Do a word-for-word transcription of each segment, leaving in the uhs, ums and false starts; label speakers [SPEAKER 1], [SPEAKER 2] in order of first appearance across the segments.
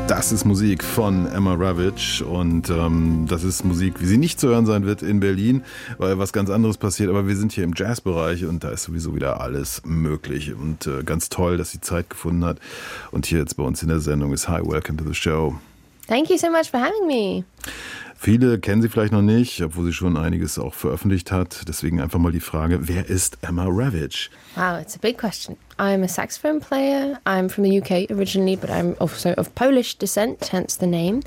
[SPEAKER 1] Das ist Musik von Emma Ravitch und ähm, das ist Musik, wie sie nicht zu hören sein wird in Berlin, weil was ganz anderes passiert. Aber wir sind hier im Jazzbereich und da ist sowieso wieder alles möglich und äh, ganz toll, dass sie Zeit gefunden hat. Und hier jetzt bei uns in der Sendung ist Hi, welcome to the show.
[SPEAKER 2] Thank you so much for having me.
[SPEAKER 1] Viele kennen sie vielleicht noch nicht, obwohl sie schon einiges auch veröffentlicht hat. Deswegen einfach mal die Frage, wer ist Emma Ravitch?
[SPEAKER 2] Wow, it's a big question. I'm a saxophone player. I'm from the U K originally, but I'm also of Polish descent, hence the name.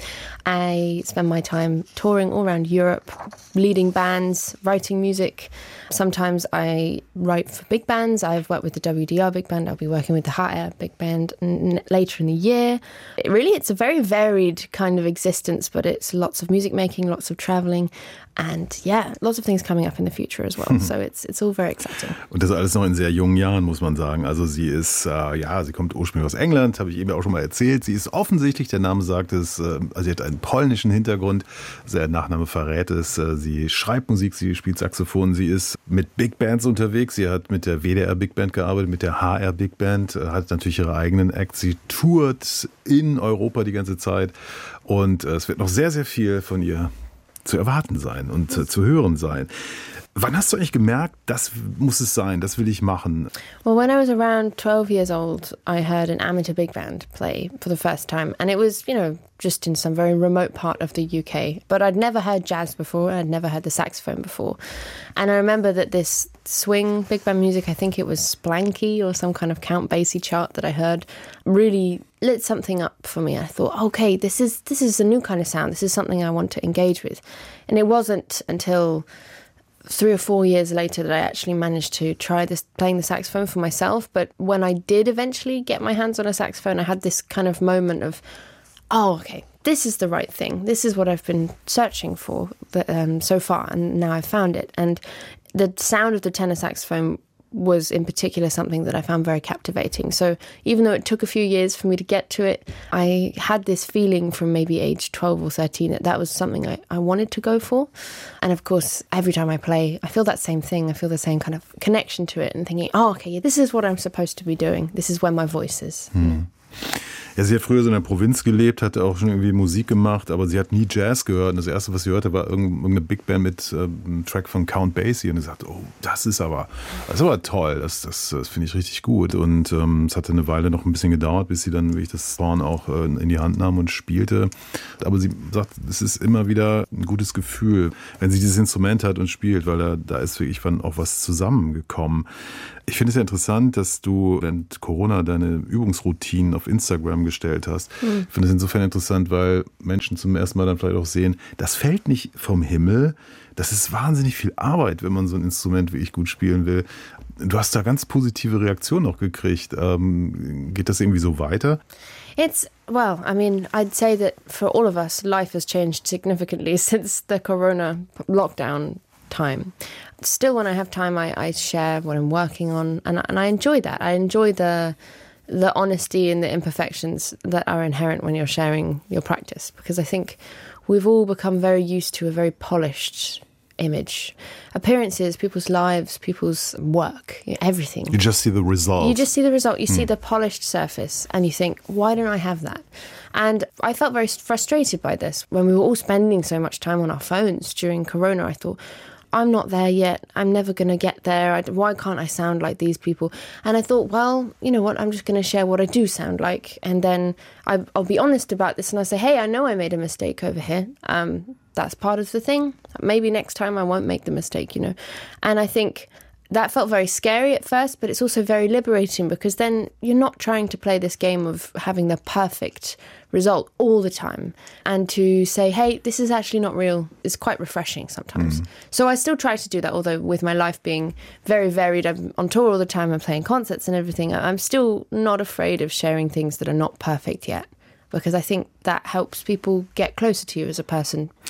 [SPEAKER 2] I spend my time touring all around Europe, leading bands, writing music. Sometimes I write for big bands. I've worked with the W D R big band. I'll be working with the H R big band n- later in the year. It really, it's a very varied kind of existence, but it's lots of music making, lots of traveling. And yeah, lots of things coming up in the future as well. So it's it's all very exciting.
[SPEAKER 1] Und das alles noch in sehr jungen Jahren, muss man sagen. Also sie ist, äh, ja, sie kommt ursprünglich aus England, habe ich eben auch schon mal erzählt. Sie ist offensichtlich, der Name sagt es, äh, also sie hat einen polnischen Hintergrund. Der Nachname verrät es. Äh, sie schreibt Musik, sie spielt Saxophon. Sie ist mit Big Bands unterwegs. Sie hat mit der W D R Big Band gearbeitet, mit der H R Big Band, äh, hat natürlich ihre eigenen Acts. Sie tourt in Europa die ganze Zeit. Und äh, es wird noch sehr, sehr viel von ihr zu erwarten sein und äh, zu hören sein. Wann hast du eigentlich gemerkt, das muss es sein, das will ich machen?
[SPEAKER 2] Well, when I was around twelve years old, I heard an amateur big band play for the first time. And it was, you know, just in some very remote part of the U K. But I'd never heard jazz before. I'd never heard the saxophone before. And I remember that this swing big band music, I think it was Splanky or some kind of Count Basie chart that I heard, really lit something up for me. I thought, okay, this is this is a new kind of sound. This is something I want to engage with. And it wasn't until three or four years later that I actually managed to try this, playing the saxophone for myself. But when I did eventually get my hands on a saxophone, I had this kind of moment of, oh, okay, this is the right thing. This is what I've been searching for um, so far, and now I've found it. And the sound of the tenor saxophone was in particular something that I found very captivating. So even though it took a few years for me to get to it, I had this feeling from maybe age twelve or thirteen that that was something I, I wanted to go for. And of course, every time I play, I feel that same thing. I feel the same kind of connection to it and thinking, oh, okay, this is what I'm supposed to be doing. This is where my voice is.
[SPEAKER 1] Hm. Ja, sie hat früher so in der Provinz gelebt, hat auch schon irgendwie Musik gemacht, aber sie hat nie Jazz gehört. Und das Erste, was sie hörte, war irgendeine Big Band mit äh, einem Track von Count Basie. Und sie sagte, oh, das ist aber, das ist aber toll, das, das, das finde ich richtig gut. Und ähm, es hatte eine Weile noch ein bisschen gedauert, bis sie dann, wie ich das Horn auch äh, in die Hand nahm und spielte. Aber sie sagt, es ist immer wieder ein gutes Gefühl, wenn sie dieses Instrument hat und spielt, weil da, da ist wirklich auch was zusammengekommen. Ich finde es ja interessant, dass du während Corona deine Übungsroutinen auf Instagram gestellt hast. Mhm. Ich finde es insofern interessant, weil Menschen zum ersten Mal dann vielleicht auch sehen, das fällt nicht vom Himmel. Das ist wahnsinnig viel Arbeit, wenn man so ein Instrument wie ich gut spielen will. Du hast da ganz positive Reaktionen auch gekriegt. Ähm, geht das irgendwie so weiter?
[SPEAKER 2] It's, well, I mean, I'd say that for all of us, life has changed significantly since the Corona lockdown time. Still, when I have time, I, I share what I'm working on, and, and I enjoy that. I enjoy the the honesty and the imperfections that are inherent when you're sharing your practice, because I think we've all become very used to a very polished image. Appearances, people's lives, people's work, everything.
[SPEAKER 1] You just see the result.
[SPEAKER 2] You just see the result. You
[SPEAKER 1] mm.
[SPEAKER 2] see the polished surface, and you think, why don't I have that? And I felt very frustrated by this. When we were all spending so much time on our phones during Corona, I thought, I'm not there yet. I'm never going to get there. I, why can't I sound like these people? And I thought, well, you know what? I'm just going to share what I do sound like. And then I, I'll be honest about this. And I'll say, hey, I know I made a mistake over here. Um, that's part of the thing. Maybe next time I won't make the mistake, you know. And I think that felt very scary at first, but it's also very liberating, because then you're not trying to play this game of having the perfect result all the time. And to say, hey, this is actually not real, is quite refreshing sometimes. Mm. So I still try to do that, although with my life being very varied, I'm on tour all the time and playing concerts and everything, I'm still not afraid of sharing things that are not perfect yet, because I think that helps people get closer to you as a person.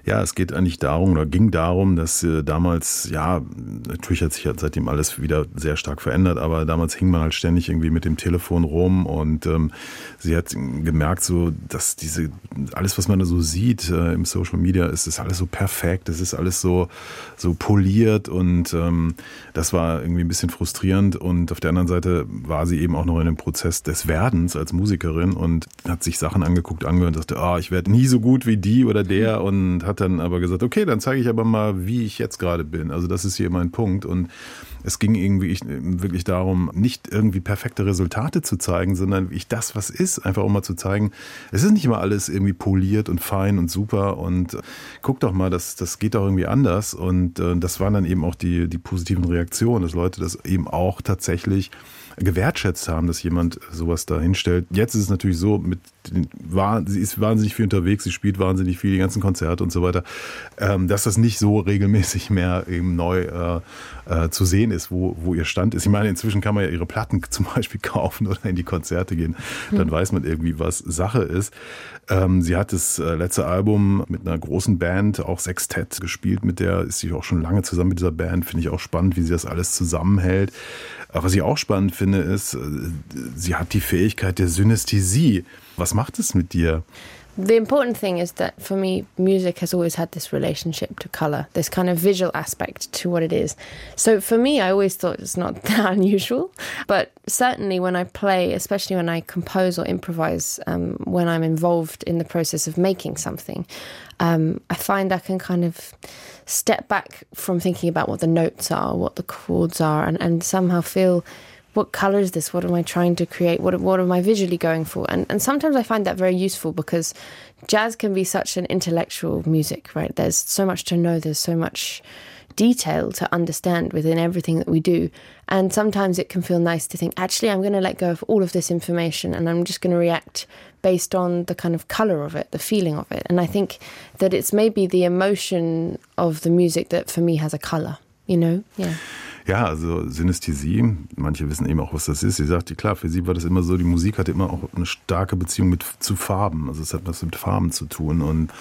[SPEAKER 1] Ja, es geht eigentlich darum oder ging darum, dass äh, damals, ja, natürlich hat sich halt seitdem alles wieder sehr stark verändert, aber damals hing man halt ständig irgendwie mit dem Telefon rum und ähm, sie hat gemerkt, so, dass diese, alles, was man da so sieht äh, im Social Media, ist, ist alles so perfekt, es ist alles so, so poliert und ähm, das war irgendwie ein bisschen frustrierend und auf der anderen Seite war sie eben auch noch in dem Prozess des Werdens als Musikerin und hat sich Sachen angeguckt, angehört und sagte, ah, ich werde nie so gut wie die oder der und hat dann aber gesagt, okay, dann zeige ich aber mal, wie ich jetzt gerade bin. Also das ist hier mein Punkt. Und es ging irgendwie wirklich darum, nicht irgendwie perfekte Resultate zu zeigen, sondern ich das, was ist, einfach auch mal zu zeigen, es ist nicht immer alles irgendwie poliert und fein und super und guck doch mal, das, das geht doch irgendwie anders. Und äh, das waren dann eben auch die, die positiven Reaktionen, dass Leute das eben auch tatsächlich gewertschätzt haben, dass jemand sowas da hinstellt. Jetzt ist es natürlich so, mit den, war, sie ist wahnsinnig viel unterwegs, sie spielt wahnsinnig viel, die ganzen Konzerte und so weiter, ähm, dass das nicht so regelmäßig mehr eben neu äh, äh, zu sehen ist, wo, wo ihr Stand ist. Ich meine, inzwischen kann man ja ihre Platten zum Beispiel kaufen oder in die Konzerte gehen. Dann mhm. weiß man irgendwie, was Sache ist. Ähm, sie hat das äh, letzte Album mit einer großen Band, auch Sextett, gespielt. Mit der ist sie auch schon lange zusammen mit dieser Band. Finde ich auch spannend, wie sie das alles zusammenhält. Aber was ich auch spannend finde, ist, sie hat die Fähigkeit der Synästhesie. Was macht es mit dir?
[SPEAKER 2] The important thing is that for me, music has always had this relationship to colour, this kind of visual aspect to what it is. So for me, I always thought it's not that unusual. But certainly when I play, especially when I compose or improvise, um, when I'm involved in the process of making something, um, I find I can kind of step back from thinking about what the notes are, what the chords are, and, and somehow feel, what colour is this? What am I trying to create? What what am I visually going for? And and sometimes I find that very useful because jazz can be such an intellectual music, right? There's so much to know, there's so much detail to understand within everything that we do. And sometimes it can feel nice to think, actually, I'm going to let go of all of this information and I'm just going to react based on the kind of colour of it, the feeling of it. And I think that it's maybe the emotion of the music that for me has a colour, you know? Yeah.
[SPEAKER 1] Ja, also Synästhesie, manche wissen eben auch, was das ist. Sie sagt, klar, für sie war das immer so, die Musik hatte immer auch eine starke Beziehung mit zu Farben. Also es hat was mit Farben zu tun. Und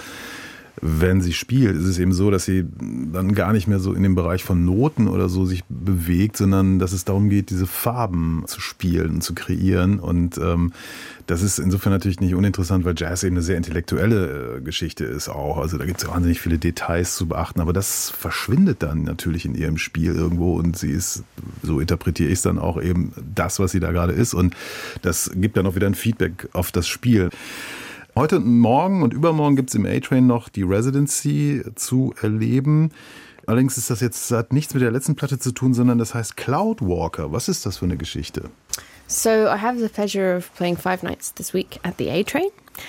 [SPEAKER 1] wenn sie spielt, ist es eben so, dass sie dann gar nicht mehr so in dem Bereich von Noten oder so sich bewegt, sondern dass es darum geht, diese Farben zu spielen und zu kreieren. Und ähm, das ist insofern natürlich nicht uninteressant, weil Jazz eben eine sehr intellektuelle äh, Geschichte ist auch. Also da gibt es wahnsinnig viele Details zu beachten, aber das verschwindet dann natürlich in ihrem Spiel irgendwo und sie ist, so interpretiere ich es dann auch, eben das, was sie da gerade ist. Und das gibt dann auch wieder ein Feedback auf das Spiel. Heute und morgen und übermorgen gibt es im A-Train noch die Residency zu erleben. Allerdings ist das jetzt, hat nichts mit der letzten Platte zu tun, sondern das heißt Cloudwalker. Was ist das für eine Geschichte?
[SPEAKER 2] So I have the pleasure of playing five nights this week at the A-Train.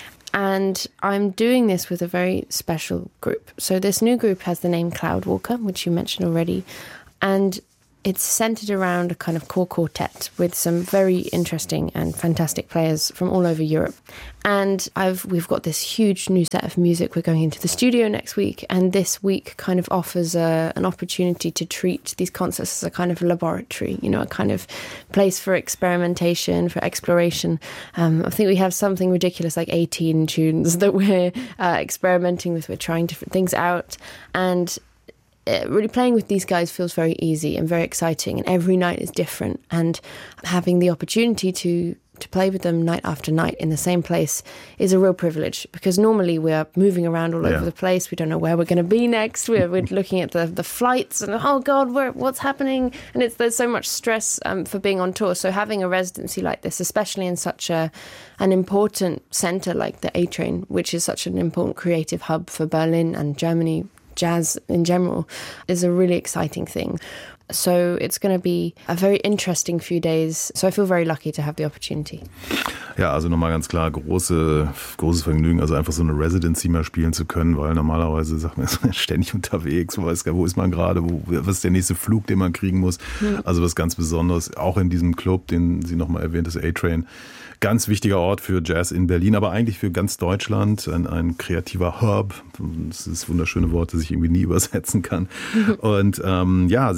[SPEAKER 2] And I'm doing this with a very special group. So this new group has the name Cloudwalker, which you mentioned already. And it's centered around a kind of core quartet with some very interesting and fantastic players from all over Europe. And I've we've got this huge new set of music. We're going into the studio next week, and this week kind of offers a, an opportunity to treat these concerts as a kind of laboratory, you know, a kind of place for experimentation, for exploration. Um, I think we have something ridiculous like eighteen tunes that we're uh, experimenting with. We're trying different things out, and really playing with these guys feels very easy and very exciting, and every night is different, and having the opportunity to to play with them night after night in the same place is a real privilege, because normally we're moving around all yeah. over the place. We don't know where we're going to be next. We're, we're looking at the, the flights and, oh God, where, what's happening? And it's there's so much stress um, for being on tour. So having a residency like this, especially in such a an important centre like the A-Train, which is such an important creative hub for Berlin and Germany, jazz in general, is a really exciting thing. So it's going to be a very interesting few days. So I feel very lucky to have the opportunity.
[SPEAKER 1] Ja, also nochmal ganz klar, große, großes Vergnügen, also einfach so eine Residency mal spielen zu können, weil normalerweise sagt man, ist man ständig unterwegs, man weiß gar, wo ist man gerade, wo, was ist der nächste Flug, den man kriegen muss. Mhm. Also was ganz Besonderes, auch in diesem Club, den sie nochmal erwähnt, das A-Train. Ganz wichtiger Ort für Jazz in Berlin, aber eigentlich für ganz Deutschland. Ein, ein kreativer Hub. Das ist das wunderschöne Wort, das ich irgendwie nie übersetzen kann. Und ähm, ja, sie hatte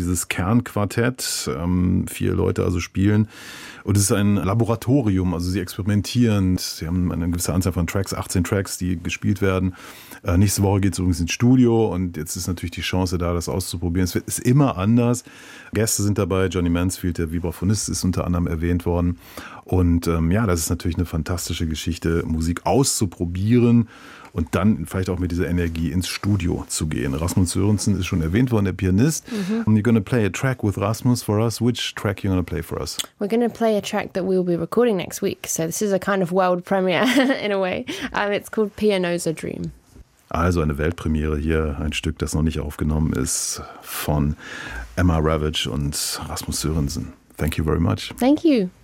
[SPEAKER 1] dieses Kernquartett, ähm, vier Leute also spielen. Und es ist ein Laboratorium, also sie experimentieren. Sie haben eine gewisse Anzahl von Tracks, achtzehn Tracks, die gespielt werden. Äh, nächste Woche geht es übrigens ins Studio und jetzt ist natürlich die Chance da, das auszuprobieren. Es ist immer anders. Gäste sind dabei, Johnny Mansfield, der Vibraphonist, ist unter anderem erwähnt worden. Und ähm, ja, das ist natürlich eine fantastische Geschichte, Musik auszuprobieren und dann vielleicht auch mit dieser Energie ins Studio zu gehen. Rasmus Sørensen ist schon erwähnt worden, der Pianist. Mm-hmm. And you're going to play a track with Rasmus for us. Which track are you going to play for us?
[SPEAKER 2] We're going to play a track that we'll be recording next week. So this is a kind of world premiere in a way. Um, it's called Piano's Dream.
[SPEAKER 1] Also eine Weltpremiere hier, ein Stück, das noch nicht aufgenommen ist, von Emma Ravage und Rasmus Sørensen. Thank you very much.
[SPEAKER 2] Thank you.